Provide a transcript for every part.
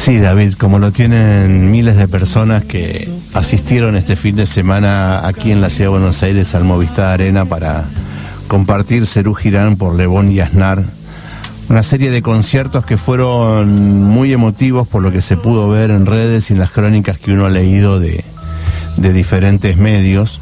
Sí, David, como lo tienen miles de personas que asistieron este fin de semana aquí en la ciudad de Buenos Aires al Movistar Arena para compartir Serú Girán por Le Bon y Aznar. Una serie de conciertos que fueron muy emotivos por lo que se pudo ver en redes y en las crónicas que uno ha leído de diferentes medios.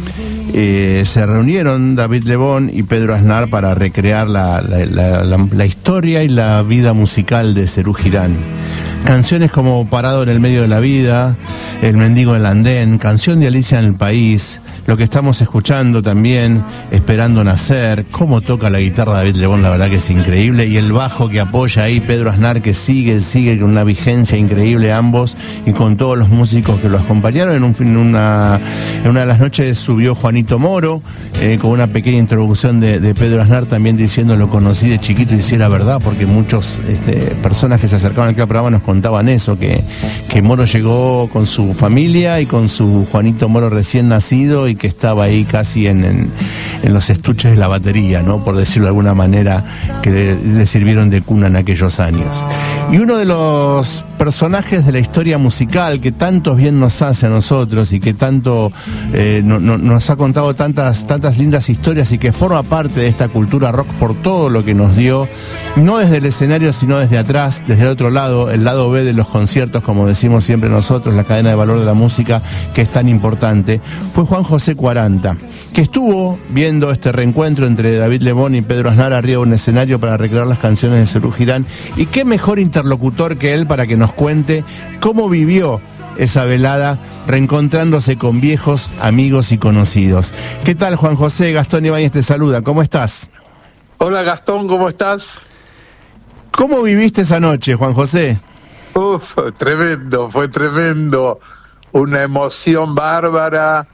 Se reunieron David Le Bon y Pedro Aznar para recrear la historia y la vida musical de Serú Girán. Canciones como Parado en el medio de la vida, El mendigo en el andén, Canción de Alicia en el país, lo que estamos escuchando también, Esperando nacer, cómo toca la guitarra David Le Bon, la verdad que es increíble, y el bajo que apoya ahí Pedro Aznar, que sigue con una vigencia increíble ambos, y con todos los músicos que lo acompañaron. En una de las noches subió Juanito Moro, con una pequeña introducción de Pedro Aznar, también diciendo: lo conocí de chiquito y si era verdad, porque muchas personas que se acercaban aquí al programa nos contaban eso, que Moro llegó con su familia y con su Juanito Moro recién nacido, y que estaba ahí casi en los estuches de la batería, ¿no? Por decirlo de alguna manera, que le sirvieron de cuna en aquellos años. Y uno de los personajes de la historia musical que tantos bien nos hace a nosotros y que tanto nos ha contado tantas lindas historias y que forma parte de esta cultura rock por todo lo que nos dio, no desde el escenario sino desde atrás, desde el otro lado, el lado B de los conciertos, como decimos siempre nosotros, la cadena de valor de la música que es tan importante, fue Juan José Quaranta, que estuvo viendo este reencuentro entre David Le Bon y Pedro Aznar arriba de un escenario para recrear las canciones de Serú Girán. Y qué mejor interlocutor que él para que nos cuente cómo vivió esa velada reencontrándose con viejos amigos y conocidos. ¿Qué tal, Juan José? Gastón Ibáñez te saluda, ¿cómo estás? Hola, Gastón, ¿cómo estás? ¿Cómo viviste esa noche, Juan José? Tremendo, fue tremendo, una emoción bárbara.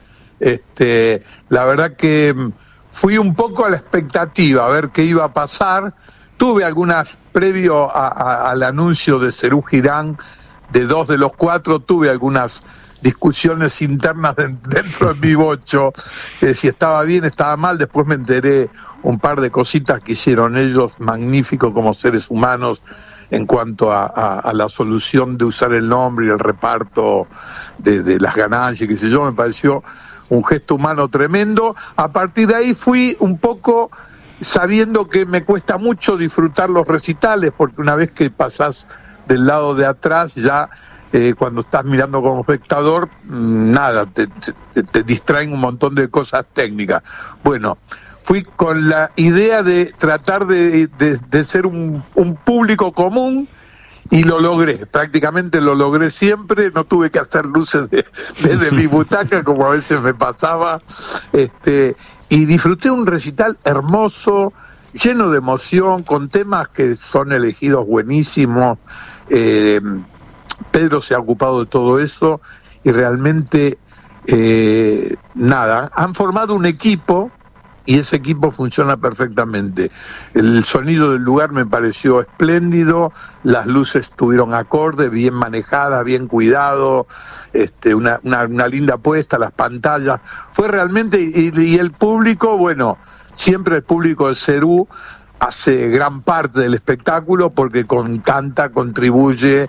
La verdad que fui un poco a la expectativa a ver qué iba a pasar. Tuve algunas, previo al anuncio de Serú Girán, de 2 de los 4, tuve algunas discusiones internas dentro de mi bocho, si estaba bien, estaba mal. Después me enteré un par de cositas que hicieron ellos magníficos como seres humanos en cuanto a la solución de usar el nombre y el reparto de las ganancias, qué sé yo. Me pareció un gesto humano tremendo. A partir de ahí fui un poco sabiendo que me cuesta mucho disfrutar los recitales, porque una vez que pasás del lado de atrás, ya cuando estás mirando como espectador, nada, te distraen un montón de cosas técnicas. Bueno, fui con la idea de tratar de ser un público común, y lo logré, prácticamente lo logré siempre. No tuve que hacer luces desde mi butaca, como a veces me pasaba, y disfruté un recital hermoso, lleno de emoción, con temas que son elegidos buenísimos. Pedro se ha ocupado de todo eso, y realmente, han formado un equipo, y ese equipo funciona perfectamente. El sonido del lugar me pareció espléndido, las luces estuvieron acorde, bien manejadas, bien cuidado, una linda puesta, las pantallas, fue realmente, y el público, bueno, siempre el público de Serú hace gran parte del espectáculo porque canta, contribuye,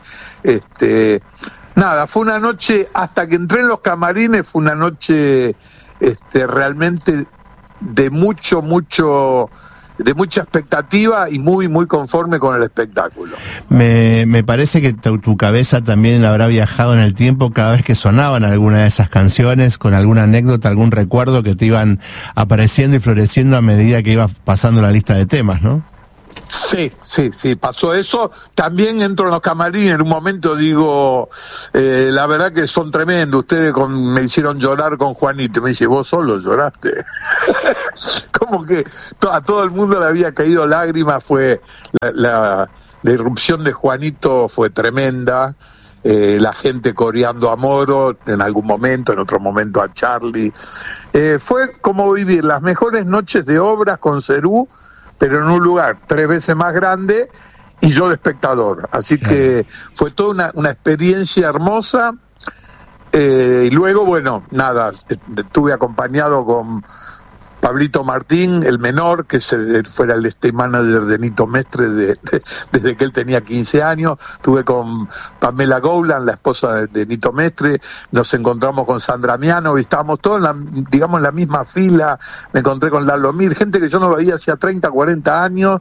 fue una noche, hasta que entré en los camarines, fue una noche realmente de mucha expectativa y muy conforme con el espectáculo. Me parece que tu cabeza también habrá viajado en el tiempo cada vez que sonaban alguna de esas canciones, con alguna anécdota, algún recuerdo que te iban apareciendo y floreciendo a medida que ibas pasando la lista de temas, ¿no? Sí, pasó eso. También entro en los camarines, en un momento digo, la verdad que son tremendos, ustedes me hicieron llorar con Juanito. Me dice, vos solo lloraste. Como que a todo el mundo le había caído lágrimas. Fue la irrupción de Juanito fue tremenda. La gente coreando a Moro en algún momento, en otro momento a Charlie. Fue como vivir las mejores noches de obras con Serú, pero en un lugar 3 veces más grande, y yo de espectador. Así que fue toda una experiencia hermosa. Y luego, bueno, estuve acompañado Pablito Martín, el menor, que fuera el manager de Nito Mestre desde que él tenía 15 años. Estuve con Pamela Gowland, la esposa de Nito Mestre. Nos encontramos con Sandra Miano y estábamos todos en la misma fila. Me encontré con Lalo Mir, gente que yo no veía hacía 30, 40 años.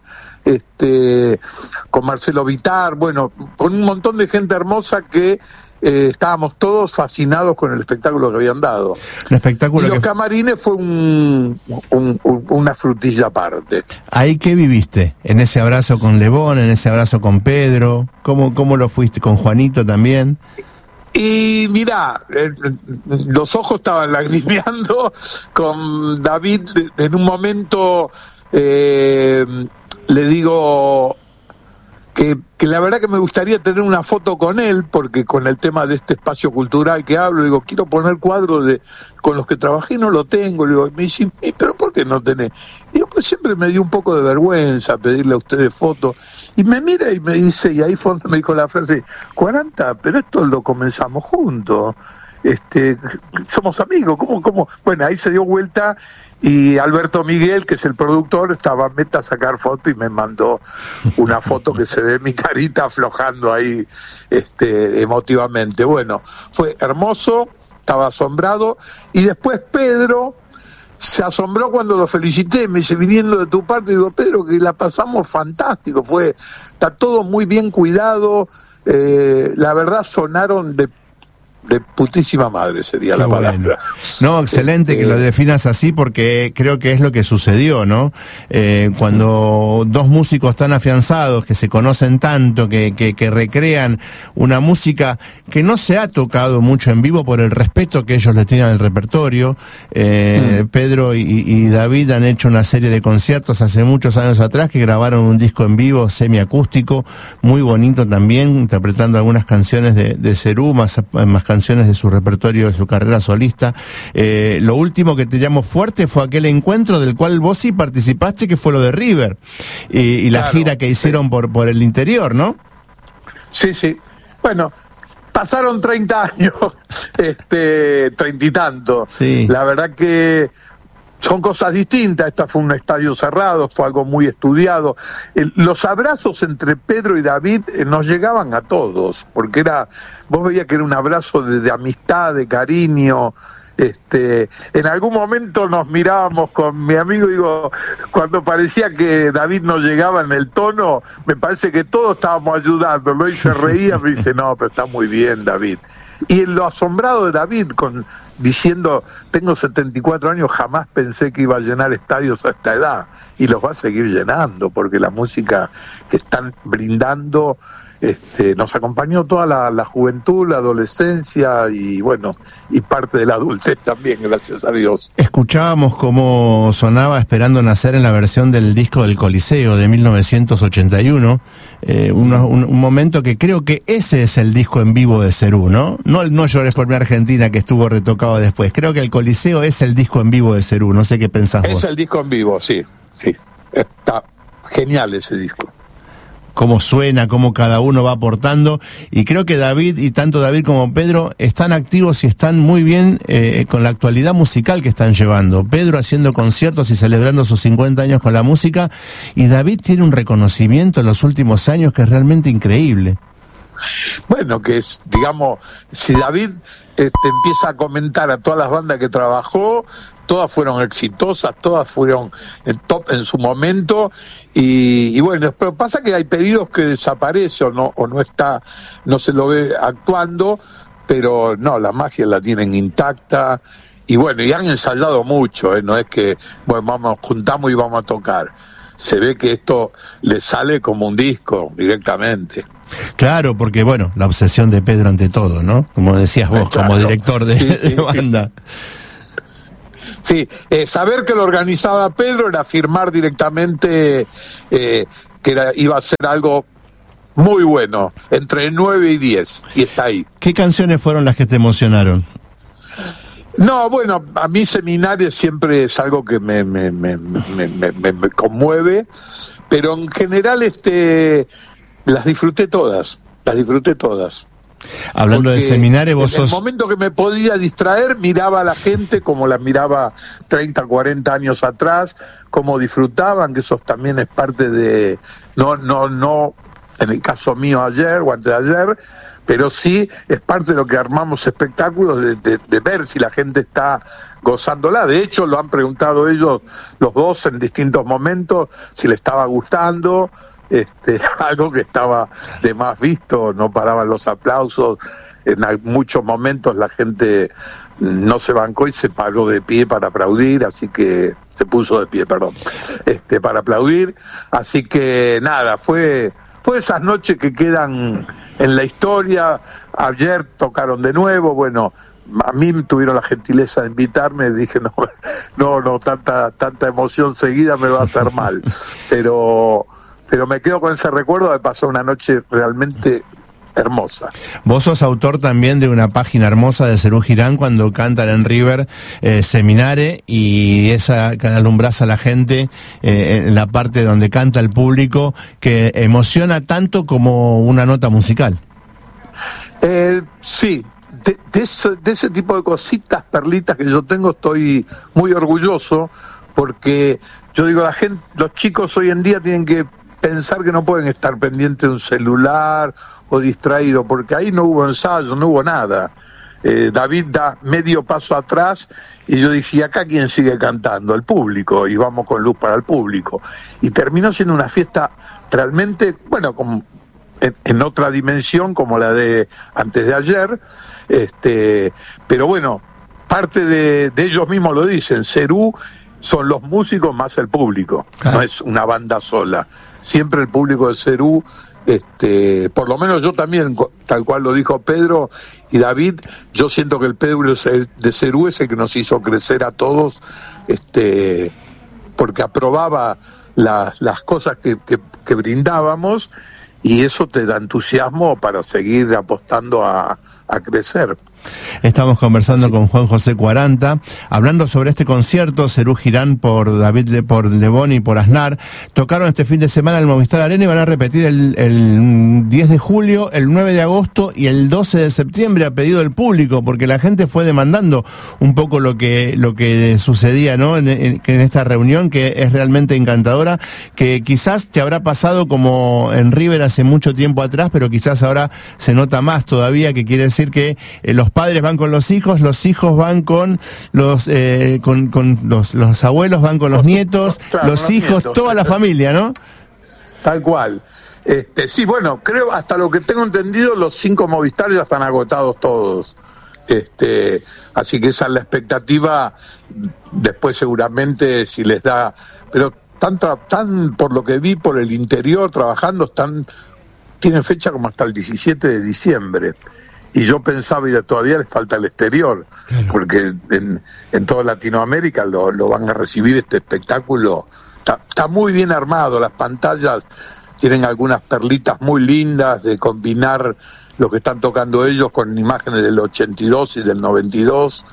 Con Marcelo Vitar, bueno, con un montón de gente hermosa que estábamos todos fascinados con el espectáculo que habían dado. Un espectáculo y los camarines fue una frutilla aparte. ¿Ahí qué viviste? ¿En ese abrazo con Lebón, en ese abrazo con Pedro? ¿Cómo lo fuiste? ¿Con Juanito también? Y mirá, los ojos estaban lagrimeando con David. En un momento le digo que la verdad que me gustaría tener una foto con él, porque con el tema de este espacio cultural que hablo, digo, quiero poner cuadros con los que trabajé y no lo tengo. Le digo, me dice, ¿pero por qué no tenés? Digo, pues siempre me dio un poco de vergüenza pedirle a ustedes fotos. Y me mira y me dice, y ahí fue donde me dijo la frase, 40, pero esto lo comenzamos juntos. Somos amigos, ¿cómo? Bueno, ahí se dio vuelta y Alberto Miguel, que es el productor, estaba meta a sacar foto y me mandó una foto que se ve mi carita aflojando ahí emotivamente. Bueno, fue hermoso, estaba asombrado, y después Pedro se asombró cuando lo felicité, me dice, viniendo de tu parte, digo, Pedro, que la pasamos fantástico, está todo muy bien cuidado, la verdad sonaron de putísima madre, sería la palabra. Bueno. No, excelente que lo definas así, porque creo que es lo que sucedió, ¿no? Cuando dos músicos tan afianzados, que se conocen tanto, que recrean una música que no se ha tocado mucho en vivo por el respeto que ellos le tienen al repertorio. Pedro y David han hecho una serie de conciertos hace muchos años atrás, que grabaron un disco en vivo semiacústico, muy bonito también, interpretando algunas canciones de Serú, más canciones de su repertorio, de su carrera solista. Lo último que te llamó fuerte fue aquel encuentro del cual vos sí participaste, que fue lo de River, y la gira que hicieron por el interior, ¿no? Sí. Bueno, pasaron 30 años, 30 y tanto. Sí. La verdad que son cosas distintas. Esta fue un estadio cerrado, fue algo muy estudiado. Los abrazos entre Pedro y David nos llegaban a todos, porque vos veías que era un abrazo de amistad, de cariño. En algún momento nos mirábamos con mi amigo, digo, cuando parecía que David no llegaba en el tono, me parece que todos estábamos ayudándolo, y se reía, me dice, no, pero está muy bien, David. Y en lo asombrado de David, diciendo, tengo 74 años, jamás pensé que iba a llenar estadios a esta edad, y los va a seguir llenando, porque la música que están brindando nos acompañó toda la juventud, la adolescencia y bueno, y parte de la adultez también, gracias a Dios. Escuchábamos cómo sonaba Esperando Nacer en la versión del disco del Coliseo de 1981, un momento que creo que ese es el disco en vivo de Serú, ¿no? No Llores por mi Argentina, que estuvo retocado después. Creo que el Coliseo es el disco en vivo de Serú, no sé qué pensás vos. Es el disco en vivo, sí. Está genial ese disco. Cómo suena, cómo cada uno va aportando, y creo que David, y tanto David como Pedro, están activos y están muy bien con la actualidad musical que están llevando. Pedro haciendo conciertos y celebrando sus 50 años con la música, y David tiene un reconocimiento en los últimos años que es realmente increíble. Bueno, que es, digamos, si David empieza a comentar a todas las bandas que trabajó, todas fueron exitosas, todas fueron en top en su momento, y bueno, pero pasa que hay periodos que desaparece o no se lo ve actuando, pero no, la magia la tienen intacta, y bueno, y han ensayado mucho, no es que, bueno, juntamos y vamos a tocar, se ve que esto le sale como un disco directamente. Claro, porque bueno, la obsesión de Pedro ante todo, ¿no? Como decías vos, claro, como director de banda. Sí, saber que lo organizaba Pedro era firmar directamente que iba a ser algo muy bueno, entre 9 y 10, y está ahí. ¿Qué canciones fueron las que te emocionaron? No, bueno, a mí Seminario siempre es algo que me conmueve, pero en general las disfruté todas. Hablando de seminares, vos en sos... el momento que me podía distraer, miraba a la gente como la miraba 30, 40 años atrás, cómo disfrutaban, que eso también es parte de... No, en el caso mío ayer o antes de ayer, pero sí es parte de lo que armamos espectáculos, de ver si la gente está gozándola. De hecho, lo han preguntado ellos, los dos, en distintos momentos, si le estaba gustando, algo que estaba de más visto, no paraban los aplausos, en muchos momentos la gente no se bancó y se paró de pie para aplaudir, así que se puso de pie, perdón, para aplaudir, así que nada, fue esas noches que quedan en la historia. Ayer tocaron de nuevo, bueno, a mí tuvieron la gentileza de invitarme, dije no, tanta emoción seguida me va a hacer mal, pero me quedo con ese recuerdo de pasar una noche realmente hermosa. Vos sos autor también de una página hermosa de Serú Girán cuando cantan en River, Seminare, y esa alumbrás a la gente en la parte donde canta el público, que emociona tanto como una nota musical. Sí, de ese tipo de cositas, perlitas que yo tengo, estoy muy orgulloso, porque yo digo, la gente, los chicos hoy en día tienen que pensar que no pueden estar pendientes de un celular o distraídos, porque ahí no hubo ensayo, no hubo nada. David da medio paso atrás y yo dije, ¿y acá quién sigue cantando? El público, y vamos con luz para el público. Y terminó siendo una fiesta realmente, bueno, como en otra dimensión como la de antes de ayer, pero bueno, parte de ellos mismos lo dicen, Serú son los músicos más el público, no es una banda sola. Siempre el público de Serú, por lo menos yo también, tal cual lo dijo Pedro y David, yo siento que el Pedro de Serú es el que nos hizo crecer a todos, porque aprobaba las cosas que brindábamos, y eso te da entusiasmo para seguir apostando a crecer. Estamos conversando con Juan José Quaranta, hablando sobre este concierto, Serú Girán por David, por Lebón y por Aznar. Tocaron este fin de semana en el Movistar Arena y van a repetir el 10 de julio, el 9 de agosto y el 12 de septiembre a pedido del público, porque la gente fue demandando un poco lo que sucedía, ¿no? En esta reunión, que es realmente encantadora, que quizás te habrá pasado como en River hace mucho tiempo atrás, pero quizás ahora se nota más todavía, que quiere decir que los padres van con los hijos van con los abuelos van con los nietos, claro, los hijos, nietos, toda la familia, ¿no? Tal cual. Sí, bueno, creo, hasta lo que tengo entendido, los 5 Movistar ya están agotados todos. Así que esa es la expectativa. Después seguramente si les da, pero tan por lo que vi por el interior trabajando, tienen fecha como hasta el 17 de diciembre. Y yo pensaba, y todavía les falta el exterior, claro, porque en toda Latinoamérica lo van a recibir este espectáculo. Está muy bien armado, las pantallas tienen algunas perlitas muy lindas de combinar lo que están tocando ellos con imágenes del 82 y del 92,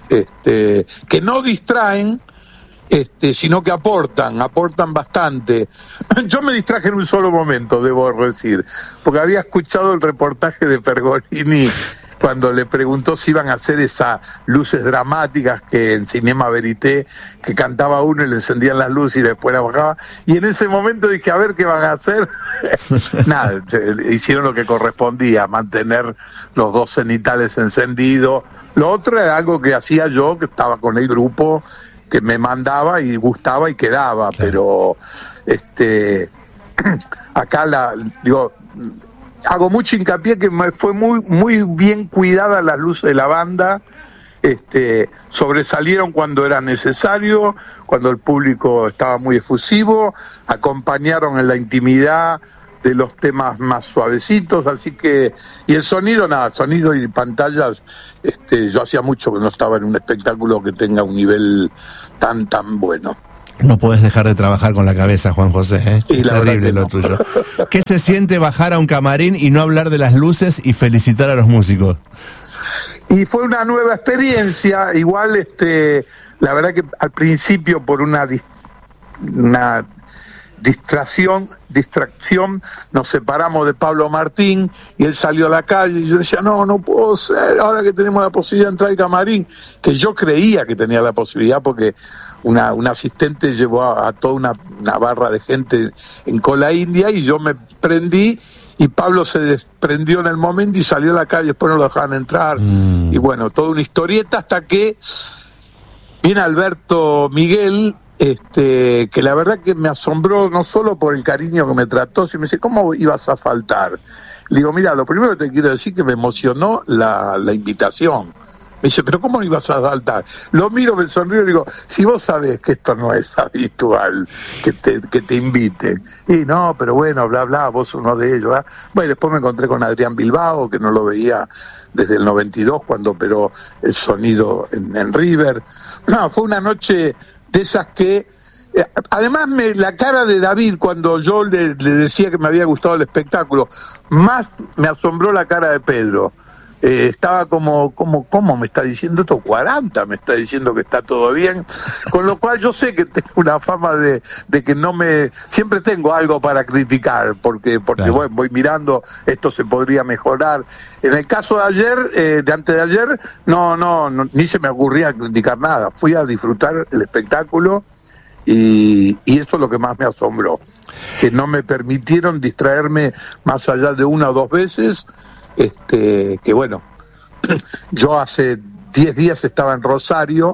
que no distraen, sino que aportan bastante. Yo me distraje en un solo momento, debo decir, porque había escuchado el reportaje de Pergolini cuando le preguntó si iban a hacer esas luces dramáticas que en Cinema Verité, que cantaba uno y le encendían las luces y después la bajaba, y en ese momento dije, a ver qué van a hacer. Nada, hicieron lo que correspondía, mantener los 2 cenitales encendidos. Lo otro era algo que hacía yo, que estaba con el grupo, que me mandaba y gustaba y quedaba, claro. Pero acá hago mucho hincapié que fue muy bien cuidada las luces de la banda, sobresalieron cuando era necesario, cuando el público estaba muy efusivo, acompañaron en la intimidad de los temas más suavecitos, así que, y el sonido, sonido y pantallas, yo hacía mucho que no estaba en un espectáculo que tenga un nivel tan bueno. No puedes dejar de trabajar con la cabeza, Juan José, ¿eh? Es terrible lo tuyo. ¿Qué se siente bajar a un camarín y no hablar de las luces y felicitar a los músicos? Y fue una nueva experiencia, igual, la verdad que al principio por una distracción, nos separamos de Pablo Martín y él salió a la calle y yo decía, no puedo ser, ahora que tenemos la posibilidad de entrar al camarín, que yo creía que tenía la posibilidad porque una asistente llevó a toda una barra de gente en cola india y yo me prendí y Pablo se desprendió en el momento y salió a la calle, después no lo dejaban entrar y bueno, toda una historieta hasta que viene Alberto Miguel, que la verdad que me asombró no solo por el cariño que me trató, sino me dice, ¿cómo ibas a faltar? Le digo, mira, lo primero que te quiero decir que me emocionó la invitación. Me dice, ¿pero cómo ibas a faltar? Lo miro, me sonrío y digo, si vos sabés que esto no es habitual, que te inviten. Y no, pero bueno, bla, bla, vos uno de ellos. ¿eh? Bueno, después me encontré con Adrián Bilbao, que no lo veía desde el 92, cuando operó el sonido en River. No, fue una noche de esas que... además, la cara de David, cuando yo le decía que me había gustado el espectáculo, más me asombró la cara de Pedro. Estaba como me está diciendo esto, 40, me está diciendo que está todo bien, con lo cual yo sé que tengo una fama de que siempre tengo algo para criticar, porque claro. voy mirando, esto se podría mejorar. En el caso de ayer, de antes de ayer, no, ni se me ocurría criticar nada, fui a disfrutar el espectáculo y eso es lo que más me asombró, que no me permitieron distraerme más allá de una o dos veces. Que bueno, yo hace 10 días estaba en Rosario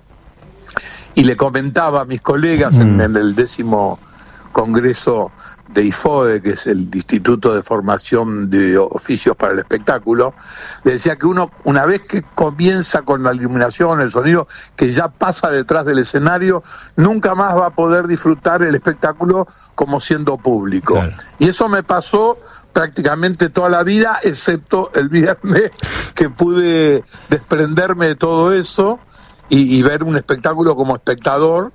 y le comentaba a mis colegas en el 10º Congreso de IFODE, que es el Instituto de Formación de Oficios para el Espectáculo, le decía que uno, una vez que comienza con la iluminación, el sonido, que ya pasa detrás del escenario, nunca más va a poder disfrutar el espectáculo como siendo público. Claro. Y eso me pasó prácticamente toda la vida, excepto el viernes, que pude desprenderme de todo eso y ver un espectáculo como espectador,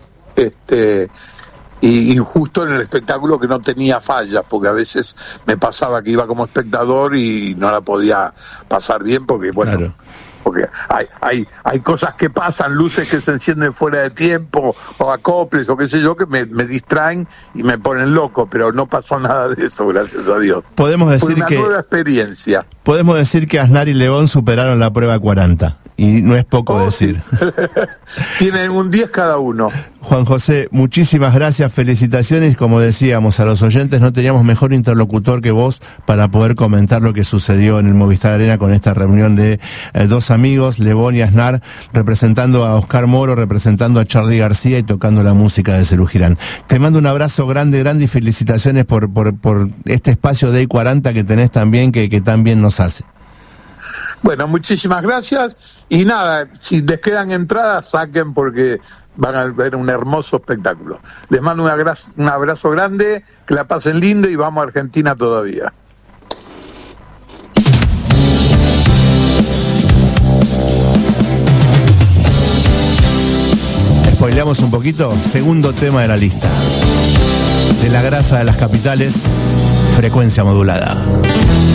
y justo en el espectáculo que no tenía fallas, porque a veces me pasaba que iba como espectador y no la podía pasar bien, porque bueno... Claro. Porque hay cosas que pasan, luces que se encienden fuera de tiempo, o acoples, o qué sé yo, que me distraen y me ponen loco, pero no pasó nada de eso, gracias a Dios. Podemos decir Fue una nueva experiencia. Podemos decir que Aznar y Lebón superaron la prueba 40, y no es poco decir. Sí. Tienen un 10 cada uno. Juan José, muchísimas gracias, felicitaciones. Como decíamos a los oyentes, no teníamos mejor interlocutor que vos para poder comentar lo que sucedió en el Movistar Arena con esta reunión de dos amigos, Lebón y Aznar, representando a Oscar Moro, representando a Charly García y tocando la música de Serú Girán. Te mando un abrazo grande y felicitaciones por este espacio de I40 que tenés también, que tan bien nos hace. Bueno, muchísimas gracias y nada, si les quedan entradas, saquen porque van a ver un hermoso espectáculo. Les mando un abrazo grande, que la pasen lindo y vamos a Argentina todavía. Spoileamos un poquito, segundo tema de la lista. De la grasa de las capitales, frecuencia modulada.